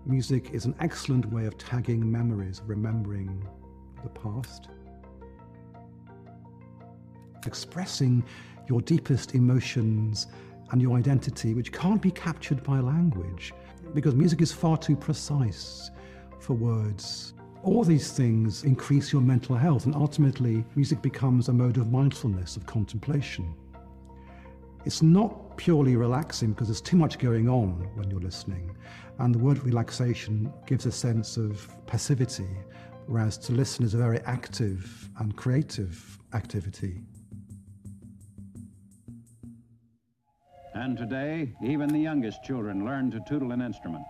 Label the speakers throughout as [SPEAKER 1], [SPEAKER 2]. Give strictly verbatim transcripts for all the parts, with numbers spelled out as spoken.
[SPEAKER 1] Music is an excellent way of tagging memories, remembering the past. Expressing your deepest emotions and your identity, which can't be captured by language, because music is far too precise for words. All these things increase your mental health, and ultimately, music becomes a mode of mindfulness, of contemplation. It's not purely relaxing because there's too much going on when you're listening, and the word relaxation gives a sense of passivity, whereas to listen is a very active and creative activity.
[SPEAKER 2] And today, even the youngest children learn to tootle an instrument.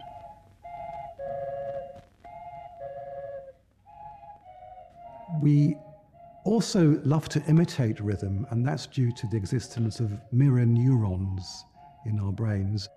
[SPEAKER 1] We also love to imitate rhythm, and that's due to the existence of mirror neurons in our brains.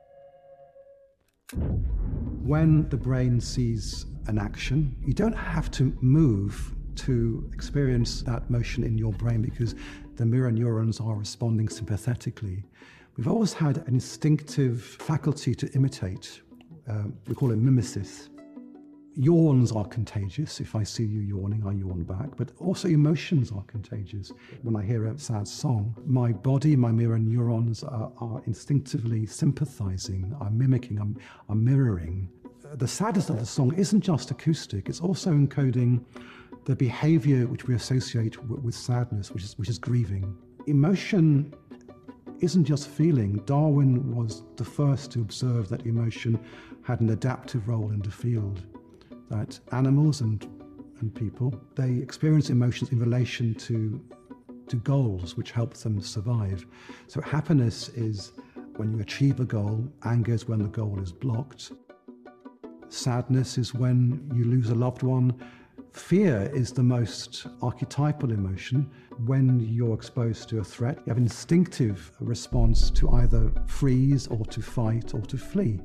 [SPEAKER 1] When the brain sees an action, you don't have to move to experience that motion in your brain because the mirror neurons are responding sympathetically. We've always had an instinctive faculty to imitate. Uh, we call it mimesis. Yawns are contagious. If I see you yawning, I yawn back. But also emotions are contagious. When I hear a sad song, my body, my mirror neurons are, are instinctively sympathizing, are mimicking, are, are mirroring. The sadness of the song isn't just acoustic, it's also encoding the behavior which we associate w- with sadness, which is, which is grieving. Emotion isn't just feeling. Darwin was the first to observe that emotion had an adaptive role in the field. That animals and and people, they experience emotions in relation to to goals which help them survive. So happiness is when you achieve a goal, anger is when the goal is blocked, sadness is when you lose a loved one, fear is the most archetypal emotion. When you're exposed to a threat, you have an instinctive response to either freeze or to fight or to flee.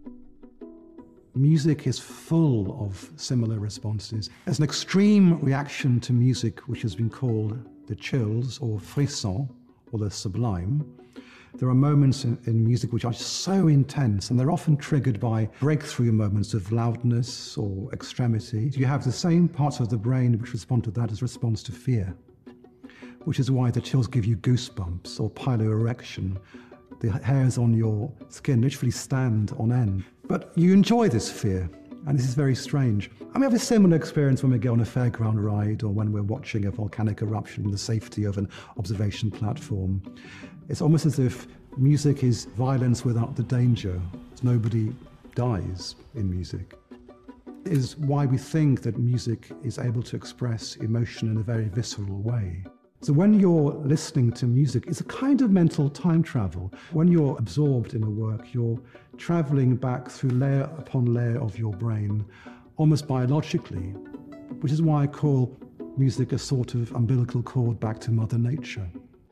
[SPEAKER 1] Music is full of similar responses. There's an extreme reaction to music which has been called the chills or frisson or the sublime. There are moments in, in music which are so intense, and they're often triggered by breakthrough moments of loudness or extremity. You have the same parts of the brain which respond to that as response to fear, which is why the chills give you goosebumps or piloerection. The hairs on your skin literally stand on end. But you enjoy this fear, and this is very strange. And we have a similar experience when we go on a fairground ride or when we're watching a volcanic eruption in the safety of an observation platform. It's almost as if music is violence without the danger. Nobody dies in music. It is why we think that music is able to express emotion in a very visceral way. So when you're listening to music, it's a kind of mental time travel. When you're absorbed in a work, you're traveling back through layer upon layer of your brain, almost biologically, which is why I call music a sort of umbilical cord back to Mother Nature.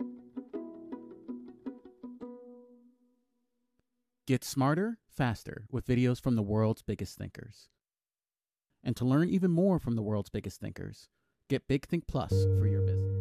[SPEAKER 3] Get smarter, faster with videos from the world's biggest thinkers. And to learn even more from the world's biggest thinkers, get Big Think Plus for your business.